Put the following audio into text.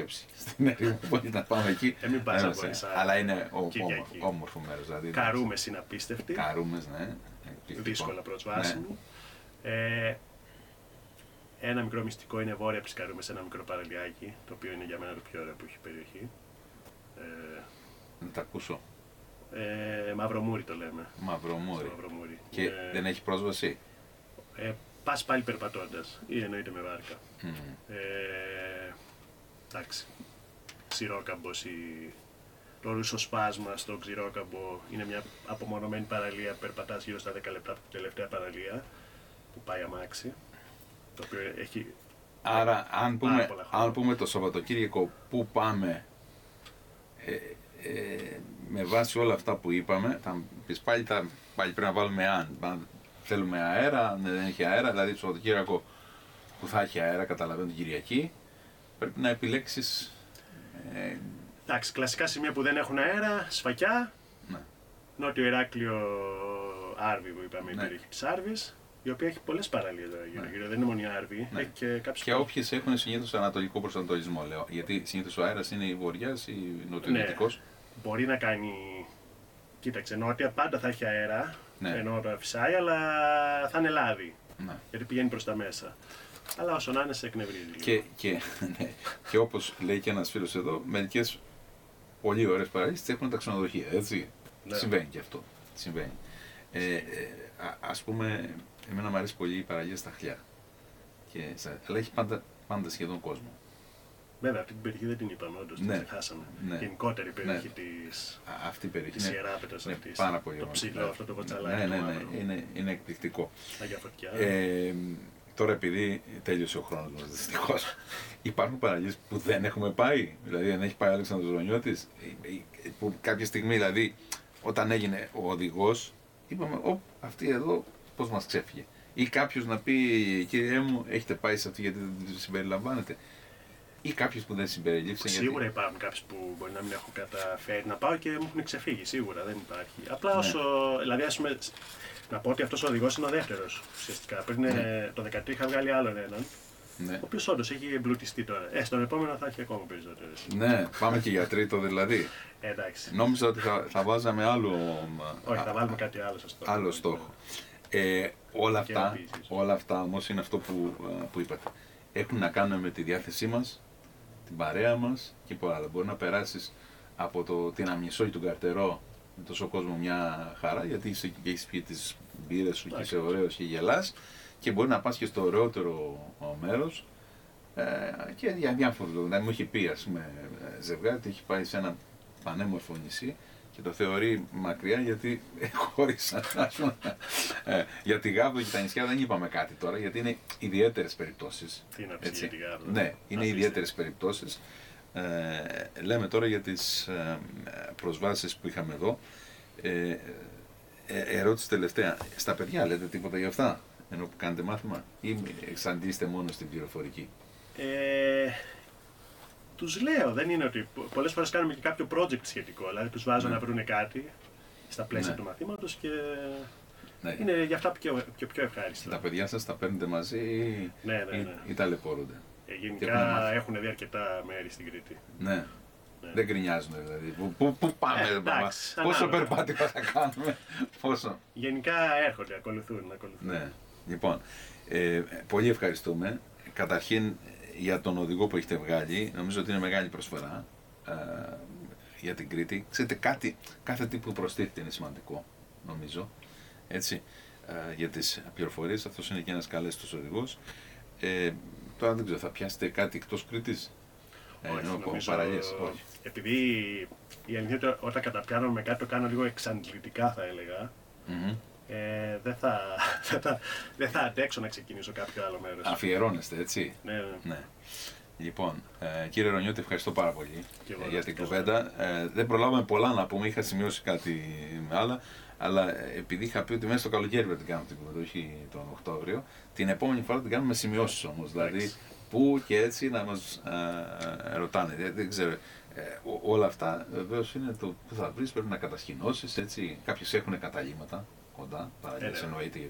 βόρεψη στην ερήμο. Μπορεί να πάμε εκεί. Μην πας από εσά. Αλλά είναι όμορφο μέρος. Δηλαδή, Καρούμες είναι απίστευτοι. Καρούμες, ναι. Δύσκολα προσβάσιμοι. Ναι. Ένα μικρό μυστικό είναι βόρεψη Καρούμες, ένα μικρό παραλιάκι, το οποίο είναι για μένα το πιο ωραίο που έχει η περιοχή. Να τα ακούσω. Μαυρομούρι το λέμε. Μαυρομούρι. Και δεν έχει πρόσβαση. Πας πάλι περπατώντας ή εννοείται με βάρκα. Εντάξει. Ξηρόκαμπος ή το ρουσοσπάσμα στο Ξηρόκαμπο είναι μια απομονωμένη παραλία. Περπατάς γύρω στα 10 λεπτά από την τελευταία παραλία που πάει αμάξι. Το οποίο έχει. Άρα, αν πούμε το Σαββατοκύριακο που πάμε, με βάση όλα αυτά που είπαμε, θα πεις πάλι πρέπει να βάλουμε αν θέλουμε αέρα, αν δεν έχει αέρα, δηλαδή το Σαββατοκύριακο που θα έχει αέρα, καταλαβαίνω την Κυριακή, πρέπει να επιλέξεις. Εντάξει, κλασικά σημεία που δεν έχουν αέρα, Σφακιά, Ναι. Νότιο Ηράκλειο, Άρβη που είπαμε, η περιοχή της Άρβης, η οποία έχει πολλές παραλίες γύρω-γύρω, δεν είναι μόνο η Άρβη, έχει και κάποιες. Και όποιες έχουν συνήθως ανατολικό προσανατολισμό, λέω, γιατί συνήθως ο αέρας είναι η βοριάς ή νοτιοδυτικός. Ναι. Μπορεί να κάνει. Κοίταξε, νότια πάντα θα έχει αέρα, ενώ το φυσάει, αλλά θα είναι λάδι. Ναι. Γιατί πηγαίνει προς τα μέσα. Αλλά όσο να είναι, σε εκνευρίζει. Και όπως λέει και ένας φίλος εδώ, μερικές πολύ ωραίες παραλίες τις έχουν τα ξενοδοχεία, έτσι. Ναι. Συμβαίνει και αυτό. Συμβαίνει. Ας πούμε, εμένα μου αρέσει πολύ η παραλία στα Χλιά. Αλλά έχει πάντα σχεδόν κόσμο. Βέβαια, αυτή την περιοχή δεν την είπαμε, όντως, την ξεχάσαμε. Ναι. Γενικότερη περιοχή της. Αυτή η περιοχή της Ιεράπετρας αυτής. Πάρα πολύ το ψηλό, αυτό το βοτσαλάκι. Ναι, είναι εκπληκτικό. Αγία Φωτιά. Τώρα, επειδή τέλειωσε ο χρόνος μας, δυστυχώς, υπάρχουν παραλίες που δεν έχουμε πάει. Δηλαδή, δεν έχει πάει ο Αλέξανδρος Ζωνιώτης. Που κάποια στιγμή, δηλαδή, όταν έγινε ο οδηγός, είπαμε, αυτή εδώ πώς μας ξέφυγε. Ή κάποιος να πει, κύριε μου, έχετε πάει σε αυτή γιατί δεν τη συμπεριλαμβάνετε. Ή κάποιους που δεν συμπεριλήφθησαν. Σίγουρα υπάρχουν κάποιοι που μπορεί να μην έχουν καταφέρει να πάω και μου έχουν ξεφύγει. Σίγουρα δεν υπάρχει. Απλά όσο. Δηλαδή, ας πούμε, να πω ότι αυτός ο οδηγός είναι ο δεύτερος ουσιαστικά. Πριν το 2013 είχα βγάλει άλλον έναν. Ναι. Ο οποίος όντως έχει εμπλουτιστεί τώρα. Στον επόμενο θα έχει ακόμα περισσότερες. Ναι, πάμε και για τρίτο δηλαδή. Εντάξει. Νόμιζα ότι θα βάζαμε άλλο. Όχι, θα βάλουμε κάτι άλλο στο στόχο. Άλλο στόχο. Όλα αυτά όμως είναι αυτό που είπατε. Έχουν να κάνουν με τη διάθεσή μας, την παρέα μας και πολλά άλλα. Μπορεί να περάσεις από την Αμνησόλη του Καρτερό με τόσο κόσμο μια χαρά, γιατί έχεις πιει τις μπύρες σου και είσαι ωραίος και γελάς, και μπορεί να πας και στο ωραιότερο μέρος και για διάφορους λόγους. Δηλαδή μου είχε πει, ας πούμε, ζευγάρι ότι έχει πάει σε ένα πανέμορφο νησί και το θεωρεί μακριά γιατί χώρισαν. Για τη Γάβδο και τα νησιά δεν είπαμε κάτι τώρα, γιατί είναι ιδιαίτερες περιπτώσεις. Τι να πει για τη Γάβδο. Ναι, είναι ιδιαίτερες περιπτώσεις. Λέμε τώρα για τις προσβάσεις που είχαμε εδώ. Ερώτηση τελευταία. Στα παιδιά λέτε τίποτα για αυτά, ενώ που κάνετε μάθημα, ή εξαντλείστε μόνο στην πληροφορική? Τους λέω, δεν είναι ότι πολλές φορές κάνουμε και κάποιο project σχετικό, δηλαδή τους βάζω να βρουν κάτι στα πλαίσια του μαθήματος και είναι για αυτά πιο ευχάριστα. Τα παιδιά σας τα παίρνετε μαζί ή ταλαιπωρούνται? Γενικά έχουν δει αρκετά μέρη στην Κρήτη. Ναι. Δεν γκρινιάζουν δηλαδή. Πού πάμε, πόσο περπάτημα θα κάνουμε, πόσο. Γενικά έρχονται, ακολουθούν. Ναι. Λοιπόν, πολύ ευχαριστούμε. Καταρχήν για τον οδηγό που έχετε βγάλει, νομίζω ότι είναι μεγάλη προσφορά για την Κρήτη. Ξέρετε, κάθε τι που προστίθεται είναι σημαντικό, νομίζω. Έτσι, για τις πληροφορίες, αυτός είναι και ένας καλέστος οδηγός. Τώρα δεν ξέρω, θα πιάσετε κάτι εκτός Κρήτης? Νομίζω, παραλίες, όχι. Επειδή η αλήθεια είναι ότι όταν καταπιάνω κάτι το κάνω λίγο εξαντλητικά, θα έλεγα. Δεν θα αντέξω να ξεκινήσω κάποιο άλλο μέρος. Αφιερώνεστε, έτσι. Ναι. Λοιπόν, κύριε Ρωνιώτη, ευχαριστώ πάρα πολύ για την κουβέντα. Δεν προλάβαμε πολλά να πούμε, είχα σημειώσει κάτι με άλλα, αλλά επειδή είχα πει ότι μέσα στο καλοκαίρι πρέπει να την κάνουμε την κουβέντα, όχι τον Οκτώβριο, την επόμενη φορά την κάνουμε με σημειώσεις όμως. Δηλαδή, πού και έτσι να μας ρωτάνε. Δεν ξέρω. Όλα αυτά βεβαίως είναι το που θα βρεις, πρέπει να κατασκηνώσεις, έτσι. Κάποιες έχουν καταλύματα κοντά, παραλίες εννοείται,